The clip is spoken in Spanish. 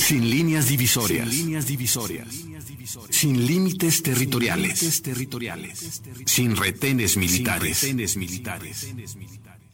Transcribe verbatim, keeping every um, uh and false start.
Sin líneas divisorias. Sin líneas divisorias. Sin límites territoriales. Sin retenes militares. Sin retenes militares.